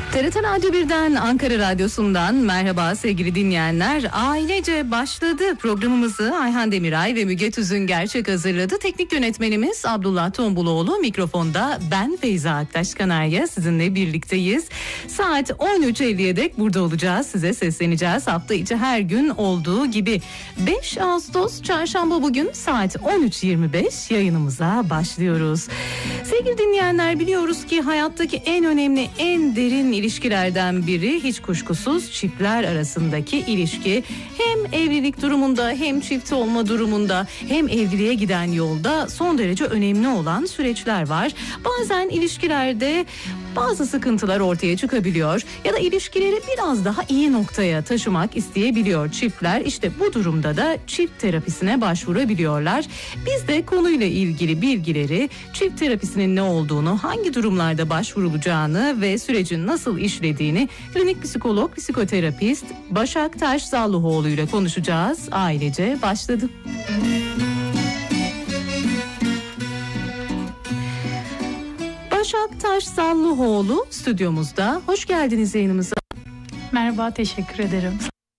TRT Radyo 1'den, Ankara Radyosu'ndan merhaba sevgili dinleyenler. Ailece başladı programımızı Ayhan Demiray ve Müge Tüzün Gerçek hazırladı. Teknik yönetmenimiz Abdullah Tombuloğlu, mikrofonda ben Feyza Aktaş Kanarya sizinle birlikteyiz. Saat 13.50'ye dek burada olacağız, size sesleneceğiz. Hafta içi her gün olduğu gibi 5 Ağustos Çarşamba bugün saat 13.25 yayınımıza başlıyoruz. Sevgili dinleyenler, biliyoruz ki hayattaki en önemli, en derin ilişkilerden biri hiç kuşkusuz çiftler arasındaki ilişki. Hem evlilik durumunda hem çift olma durumunda hem evliliğe giden yolda son derece önemli olan süreçler var. Bazen ilişkilerde bazı sıkıntılar ortaya çıkabiliyor ya da ilişkileri biraz daha iyi noktaya taşımak isteyebiliyor çiftler. İşte bu durumda da çift terapisine başvurabiliyorlar. Biz de konuyla ilgili bilgileri, çift terapisinin ne olduğunu, hangi durumlarda başvurulacağını ve sürecin nasıl işlediğini klinik psikolog, psikoterapist Başak Taş-Zallıoğlu ile konuşacağız. Ailece başladı. Başak Taş-Zallıoğlu stüdyomuzda. Hoş geldiniz yayınımıza. Merhaba, teşekkür ederim.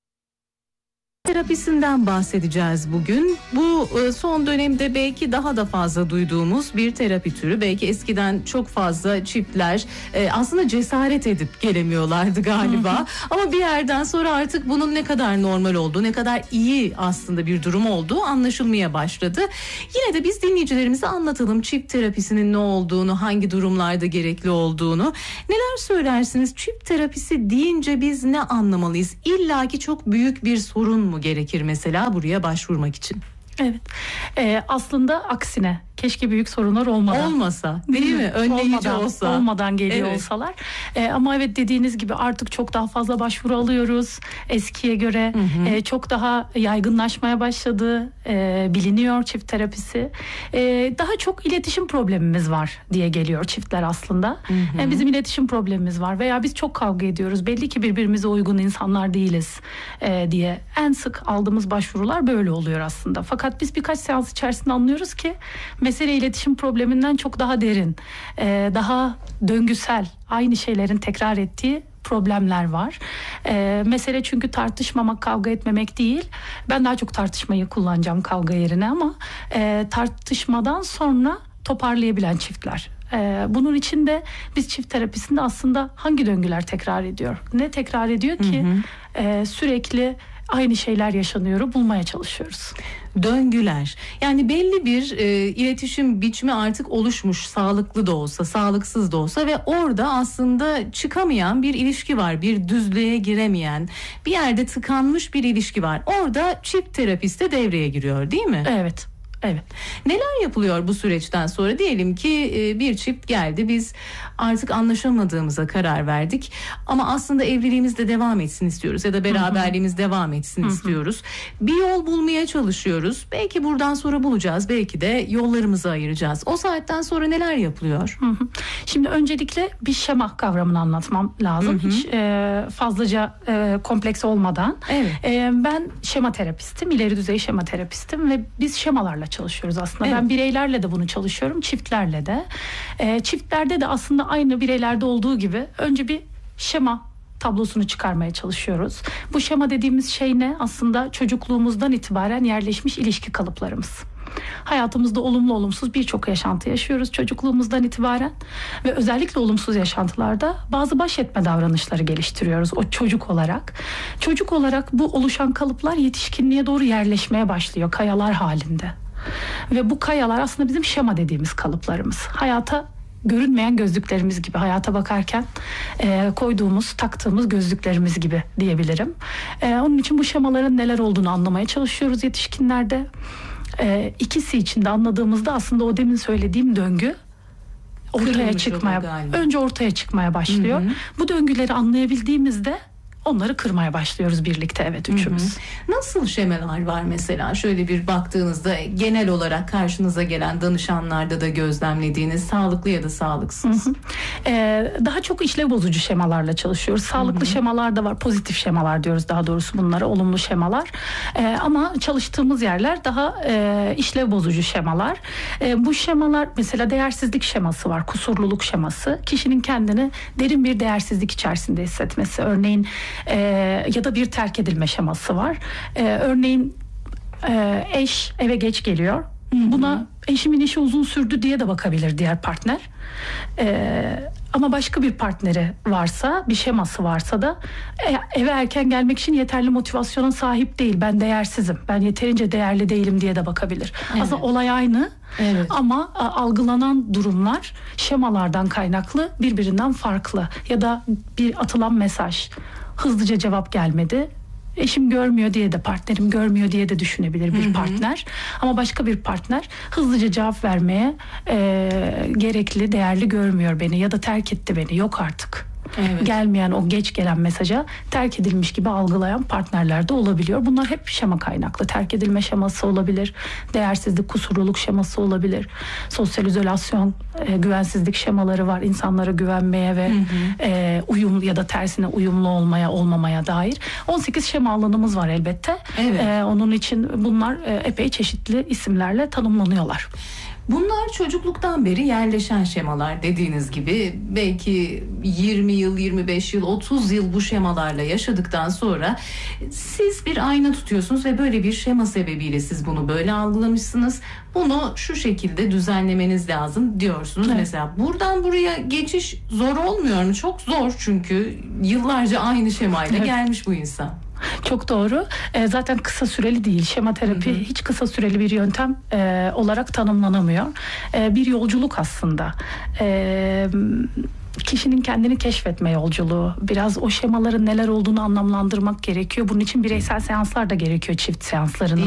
Terapisinden bahsedeceğiz bugün. Bu son dönemde belki daha da fazla duyduğumuz bir terapi türü. Belki eskiden çok fazla çiftler aslında cesaret edip gelemiyorlardı galiba. Ama bir yerden sonra artık bunun ne kadar normal olduğu, ne kadar iyi aslında bir durum olduğu anlaşılmaya başladı. Yine de biz dinleyicilerimize anlatalım çift terapisinin ne olduğunu, hangi durumlarda gerekli olduğunu. Neler söylersiniz? Çift terapisi deyince biz ne anlamalıyız? İlla ki çok büyük bir sorun mu gerekir mesela buraya başvurmak için? Evet. Aslında aksine keşke büyük sorunlar olmasa, değil mi? Önleyici olmadan geliyor evet. olsalar. Ama evet, dediğiniz gibi artık çok daha fazla başvuru alıyoruz. Eskiye göre çok daha yaygınlaşmaya başladı. Biliniyor çift terapisi. Daha çok iletişim problemimiz var diye geliyor çiftler aslında. Bizim iletişim problemimiz var veya biz çok kavga ediyoruz. Belli ki birbirimize uygun insanlar değiliz diye en sık aldığımız başvurular böyle oluyor aslında. Fakat biz birkaç seans içerisinde anlıyoruz ki mesele iletişim probleminden çok daha derin, daha döngüsel, aynı şeylerin tekrar ettiği problemler var. Mesele çünkü tartışmamak, kavga etmemek değil. Ben daha çok tartışmayı kullanacağım kavga yerine ama tartışmadan sonra toparlayabilen çiftler. Bunun için de biz çift terapisinde aslında hangi döngüler tekrar ediyor? Ne tekrar ediyor ki? Sürekli aynı şeyler yaşanıyor, bulmaya çalışıyoruz. Döngüler. Yani belli bir iletişim biçimi artık oluşmuş, sağlıklı da olsa, sağlıksız da olsa ve orada aslında çıkamayan bir ilişki var. Bir düzlüğe giremeyen, bir yerde tıkanmış bir ilişki var. Orada çift terapist de devreye giriyor, değil mi? Evet. Evet. Neler yapılıyor bu süreçten sonra? Diyelim ki bir çift geldi, biz artık anlaşamadığımıza karar verdik ama aslında evliliğimiz de devam etsin istiyoruz ya da beraberliğimiz devam etsin istiyoruz. Bir yol bulmaya çalışıyoruz. Belki buradan sonra bulacağız, belki de yollarımızı ayıracağız. O saatten sonra neler yapılıyor? Şimdi öncelikle bir şema kavramını anlatmam lazım. Hiç fazlaca kompleks olmadan. Evet. Ben şema terapistim, ileri düzey şema terapistim ve biz şemalarla çalışıyoruz aslında. Evet. Ben bireylerle de bunu çalışıyorum, çiftlerle de. Çiftlerde de aslında aynı bireylerde olduğu gibi önce bir şema tablosunu çıkarmaya çalışıyoruz. Bu şema dediğimiz şey ne? Aslında çocukluğumuzdan itibaren yerleşmiş ilişki kalıplarımız. Hayatımızda olumlu olumsuz birçok yaşantı yaşıyoruz çocukluğumuzdan itibaren ve özellikle olumsuz yaşantılarda bazı baş etme davranışları geliştiriyoruz o çocuk olarak. Çocuk olarak bu oluşan kalıplar yetişkinliğe doğru yerleşmeye başlıyor kayalar halinde. Ve bu kayalar aslında bizim şema dediğimiz kalıplarımız. Hayata görünmeyen gözlüklerimiz gibi, hayata bakarken koyduğumuz, taktığımız gözlüklerimiz gibi diyebilirim. Onun için bu şemaların neler olduğunu anlamaya çalışıyoruz yetişkinlerde. İkisi için de anladığımızda aslında o demin söylediğim döngü ortaya çıkmaya başlıyor. Bu döngüleri anlayabildiğimizde onları kırmaya başlıyoruz birlikte, evet, üçümüz. Nasıl şemalar var mesela? Şöyle bir baktığınızda genel olarak karşınıza gelen danışanlarda da gözlemlediğiniz, sağlıklı ya da sağlıksız. Daha çok işlev bozucu şemalarla çalışıyoruz. Sağlıklı şemalar da var, pozitif şemalar diyoruz daha doğrusu bunlara, olumlu şemalar. Ama çalıştığımız yerler daha işlev bozucu şemalar. Bu şemalar, mesela değersizlik şeması var, kusurluluk şeması. Kişinin kendini derin bir değersizlik içerisinde hissetmesi. Örneğin ya da bir terk edilme şeması var. Örneğin eş eve geç geliyor. Buna eşimin işi uzun sürdü diye de bakabilir diğer partner. Ama başka bir partneri varsa, bir şeması varsa da eve erken gelmek için yeterli motivasyona sahip değil. Ben değersizim, ben yeterince değerli değilim diye de bakabilir. Evet. Aslında olay aynı, evet, ama algılanan durumlar şemalardan kaynaklı birbirinden farklı. Ya da bir atılan mesaj, hızlıca cevap gelmedi. Eşim görmüyor diye de, partnerim görmüyor diye de düşünebilir bir partner. Ama başka bir partner hızlıca cevap vermeye gerekli, değerli görmüyor beni ya da terk etti beni, yok artık. Evet. Gelmeyen, o geç gelen mesaja terk edilmiş gibi algılayan partnerler de olabiliyor. Bunlar hep şema kaynaklı. Terk edilme şeması olabilir, değersizlik, kusurluluk şeması olabilir, sosyal izolasyon, güvensizlik şemaları var. İnsanlara güvenmeye ve uyum ya da tersine uyumlu olmaya, olmamaya dair 18 şema alanımız var elbette. Evet. Onun için bunlar epey çeşitli isimlerle tanımlanıyorlar. Bunlar çocukluktan beri yerleşen şemalar, dediğiniz gibi belki 20 yıl, 25 yıl, 30 yıl bu şemalarla yaşadıktan sonra siz bir ayna tutuyorsunuz ve böyle bir şema sebebiyle siz bunu böyle algılamışsınız. Bunu şu şekilde düzenlemeniz lazım diyorsunuz. Evet. Mesela buradan buraya geçiş zor olmuyor mu? Çok zor, çünkü yıllarca aynı şemayla gelmiş bu insan. Çok doğru. Zaten kısa süreli değil. Şema terapi hiç kısa süreli bir yöntem olarak tanımlanamıyor. Bir yolculuk aslında. Kişinin kendini keşfetme yolculuğu. Biraz o şemaların neler olduğunu anlamlandırmak gerekiyor. Bunun için bireysel seanslar da gerekiyor, çift seansların